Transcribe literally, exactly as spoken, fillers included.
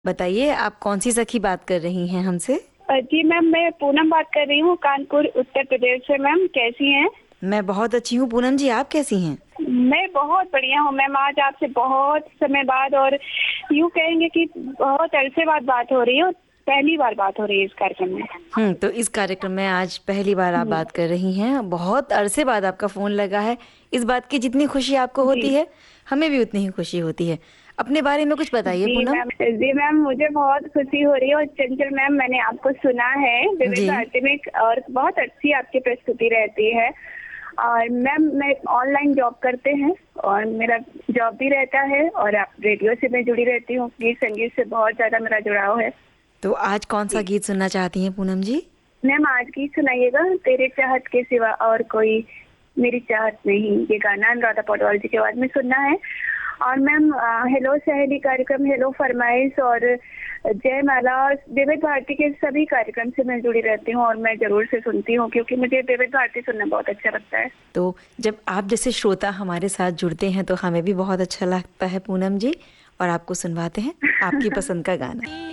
बताइए, आप कौन सी सखी बात कर रही हैं हमसे? जी मैम, मैं पूनम बात कर रही हूँ कानपुर उत्तर प्रदेश से। मैम कैसी हैं? मैं बहुत अच्छी हूँ पूनम जी, आप कैसी हैं? मैं बहुत बढ़िया हूँ मैम। आज आपसे बहुत समय बाद और यूँ कहेंगे कि बहुत अरसे बाद बात हो रही है और पहली बार बात हो रही है इस कार्यक्रम में। हम्म तो इस कार्यक्रम में आज पहली बार आप बात कर रही हैं। बहुत अरसे बाद आपका फोन लगा है। इस बात की जितनी खुशी आपको जी होती है, हमें भी उतनी ही खुशी होती है। अपने बारे में कुछ बताइए जी पूनम। मैम। जी मैम, मुझे बहुत खुशी हो रही है। और चंचल मैम, मैंने आपको सुना है विविध जी। भारती में और बहुत अच्छी आपकी प्रस्तुति रहती है। और मैम, मैं ऑनलाइन जॉब करते हैं और मेरा जॉब भी रहता है और आप रेडियो से मैं जुड़ी रहती हूँ। गीत संगीत से बहुत ज्यादा मेरा जुड़ाव है। तो आज कौन सा जी गीत सुनना चाहती हैं पूनम जी? मैम, आज गीत सुनाइएगा, तेरे चाहत के सिवा और कोई मेरी चाहत नहीं। ये गाना अनुराधा पौडवाल जी की आवाज में सुनना है। और मैम, हेलो सहेली कार्यक्रम, हेलो फरमाइश और जय माला और विविध भारती के सभी कार्यक्रम से मैं जुड़ी रहती हूँ और मैं जरूर से सुनती हूँ क्योंकि मुझे विविध भारती सुनना बहुत अच्छा लगता है। तो जब आप जैसे श्रोता हमारे साथ जुड़ते हैं तो हमें भी बहुत अच्छा लगता है पूनम जी, और आपको सुनवाते हैं आपकी पसंद का गाना।